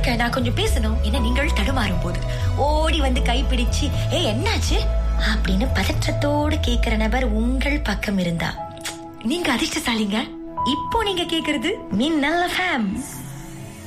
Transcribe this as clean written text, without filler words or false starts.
இருக்க, நான் கொஞ்சம் பேசணும் என நீங்கள் தடுமாறும் போது ஓடி வந்து கைப்பிடிச்சு என்னாச்சு அப்படின்னு பதற்றத்தோடு கேக்குற நபர் உங்கள் பக்கம் இருந்தா நீங்க அதிர்ஷ்டசாலிங்க. இப்போ நீங்க கேக்குறது மின்னல் FM.